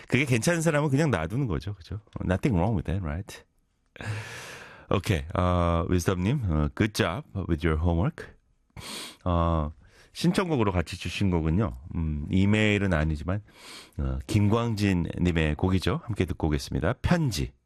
그게 괜찮은 사람은 그냥 놔두는 거죠. 그죠? Nothing wrong with that, right? Okay. wisdom님, good job with your homework. 신청곡으로 같이 주신 거군요. 이메일은 아니지만, 김광진님의 곡이죠. 함께 듣고 오겠습니다. 편지.